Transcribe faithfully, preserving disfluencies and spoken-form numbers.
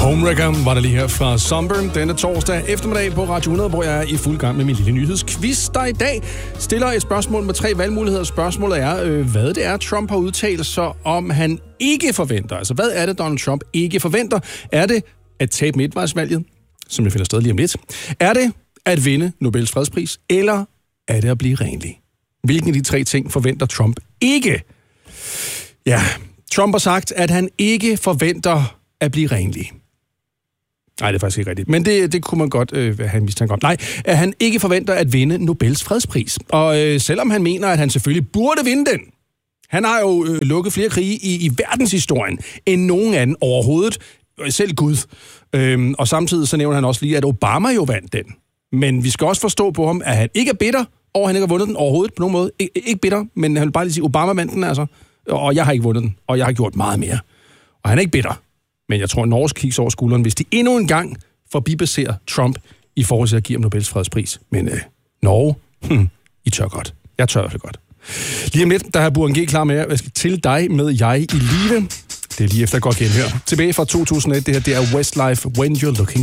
Homewrecker var der lige her fra Sunburn denne torsdag eftermiddag på Radio hundrede, hvor jeg er i fuld gang med min lille nyhedsquiz, der i dag stiller et spørgsmål med tre valgmuligheder. Spørgsmålet er, øh, hvad det er, Trump har udtalt sig om, han ikke forventer. Altså, hvad er det, Donald Trump ikke forventer? Er det at tabe midtvejsvalget, som jeg finder sted lige om lidt? Er det at vinde Nobels fredspris? Eller er det at blive renlig? Hvilken af de tre ting forventer Trump ikke? Ja, Trump har sagt, at han ikke forventer at blive renlig. Nej, det er faktisk ikke rigtigt. Men det, det kunne man godt øh, have en mistanke om. Nej, at han ikke forventer at vinde Nobels fredspris. Og øh, selvom han mener, at han selvfølgelig burde vinde den. Han har jo øh, lukket flere krige i, i verdenshistorien, end nogen anden overhovedet. Selv Gud. Øhm, og samtidig så nævner han også lige, at Obama jo vandt den. Men vi skal også forstå på ham, at han ikke er bitter over, at han ikke har vundet den overhovedet på nogen måde. Ik- ikke bitter, men han vil bare lige sige, Obama vandt den altså. Og jeg har ikke vundet den, og jeg har gjort meget mere. Og han er ikke bitter. Men jeg tror, Norge kigger over skulderen, hvis de endnu en gang forbibaserer Trump i forhold til at give ham Nobels fredspris. Men øh, Norge, hm, I tør godt. Jeg tør i hvert fald godt. Lige om lidt, der har Burhan G klar med jer. Jeg skal til dig med Jeg i live. Det er lige efter godt genhør. Tilbage fra to tusind og et, det her det er Westlife, When You're Looking